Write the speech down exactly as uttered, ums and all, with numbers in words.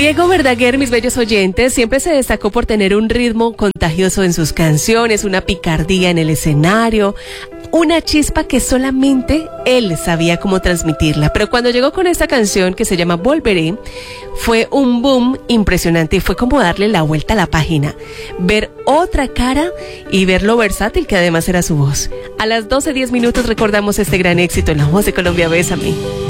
Diego Verdaguer, mis bellos oyentes, siempre se destacó por tener un ritmo contagioso en sus canciones, una picardía en el escenario, una chispa que solamente él sabía cómo transmitirla. Pero cuando llegó con esta canción que se llama Volveré, fue un boom impresionante y fue como darle la vuelta a la página, ver otra cara y ver lo versátil que además era su voz. A las doce diez minutos recordamos este gran éxito en La Voz de Colombia, Bésame.